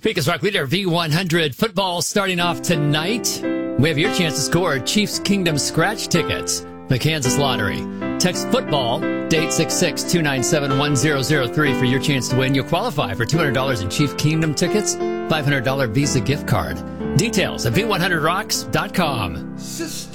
Pecos Rock Leader V100 football starting off tonight. We have your chance to score Chiefs Kingdom scratch tickets. The Kansas Lottery. Text football to 866-297-1003 for your chance to win. You'll qualify for $200 in Chief Kingdom tickets, $500 Visa gift card. Details at V100rocks.com.